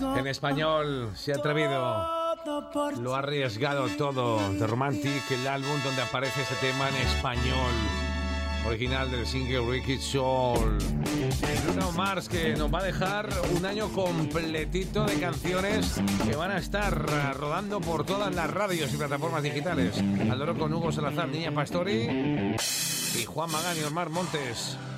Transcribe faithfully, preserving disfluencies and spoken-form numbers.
En español, se ha atrevido, lo ha arriesgado todo. The Romantic, el álbum donde aparece ese tema en español, original del single Ricky Soul. Bruno Mars, que nos va a dejar un año completito de canciones que van a estar rodando por todas las radios y plataformas digitales. Al loro con Hugo Salazar, Niña Pastori y Juan Magán y Omar Montes.